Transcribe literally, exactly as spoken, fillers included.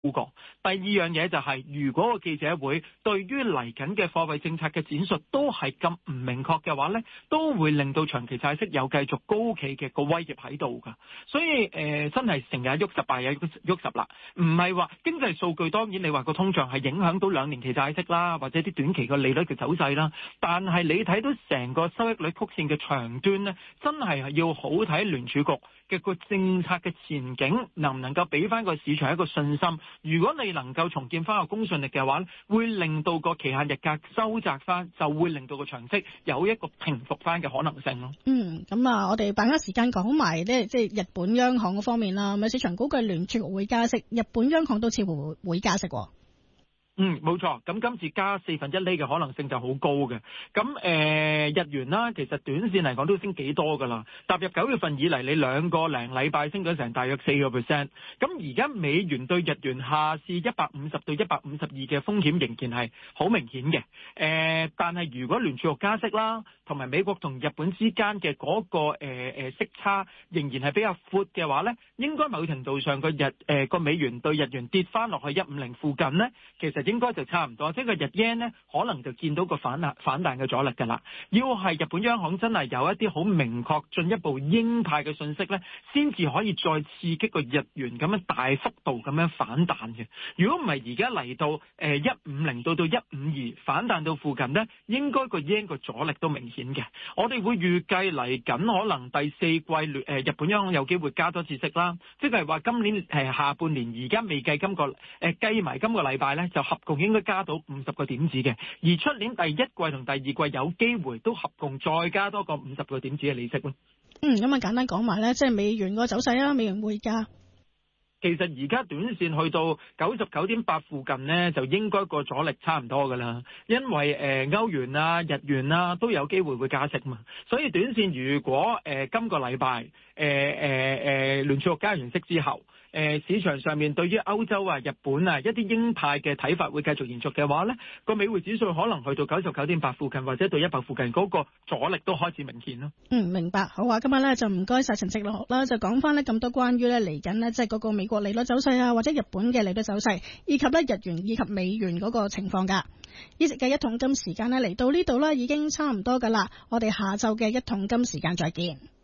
過。第二樣嘢就係、是，如果個記者會對於嚟緊嘅貨幣政策嘅展述都係咁唔明確嘅話呢，都會令到長期債息有繼續高企嘅個威脅喺度噶。所以誒、呃，真係成日喐十敗嘢喐十啦，唔係話經濟數據，當然你話個通脹係影響到兩年期債息啦，或者啲短期個利率嘅走勢啦。但係你睇到成個收益率曲線嘅長端呢，真係要好睇聯儲局嘅個政策嘅前景能唔能夠俾翻個市場一個信心。如果你能夠重建翻個公信力嘅話，會令到個期限日價收窄翻，就會令到個長息有一個平復翻嘅可能性咯。 嗯，咁啊，我哋把握時間講埋咧，即係日本央行嗰方面啦。咁啊，市場估計聯儲局會加息，日本央行都似乎會加息喎。 嗯，冇錯，咁今次加四分一厘嘅可能性就好高嘅。咁誒、呃、日元啦，其實短線嚟講都升幾多㗎啦。踏入九月份以嚟，你兩個零禮拜升咗成大約四個 percent。咁而家美元對日元下試一百五十到一百五十二嘅風險仍然係好明顯嘅。誒、呃，但係如果聯儲局加息啦，同埋美國同日本之間嘅嗰、那個誒、呃、息差仍然係比較闊嘅話咧，應該某程度上個日誒個、呃、美元對日元跌翻落去一五零附近咧，其實應該就差唔多，即係個日 yen 咧，可能就見到個反彈反彈嘅阻力㗎啦。要係日本央行真係有一啲好明確進一步鷹派嘅信息咧，先至可以再刺激個日元咁樣大幅度咁樣反彈嘅。如果唔係而家嚟到誒一五零到到一五二反彈到附近咧，應該個 yen 個阻力都明顯嘅。我哋會預計嚟緊可能第四季誒、呃、日本央行有機會加多次息啦，即係話今年誒、呃、下半年而家未計今個誒、呃、計埋今個禮拜咧，就合共應該加到五十個點子嘅，而出年第一季同第二季有機會都合共再加多個五十個點子嘅利息咯。 嗯，咁啊簡單講埋咧，即係美元個走勢啦，美元匯價。 其實而家短線去到九十九點八附近呢，就應該個阻力差唔多噶啦，因為誒、呃、歐元啊、日元啊都有機會會加息嘛，所以短線如果誒、呃、今個禮拜誒誒誒聯儲局加完息之後，誒、呃、市場上面對於歐洲啊、日本啊一啲鷹派嘅睇法會繼續延續嘅話呢，個美匯指數可能去到九十九點八附近或者到一百附近，嗰、那個阻力都開始明顯咯。 嗯，明白。好啊，今日咧就唔該晒陳直樂啦，就講翻呢咁多關於咧嚟緊呢，即係嗰個美國利率走勢啊，或者日本嘅利率走勢，以及咧日元以及美元嗰個情況噶。呢節嘅一桶金時間呢，嚟到呢度啦，已經差唔多噶啦。我哋下晝嘅一桶金時間再見。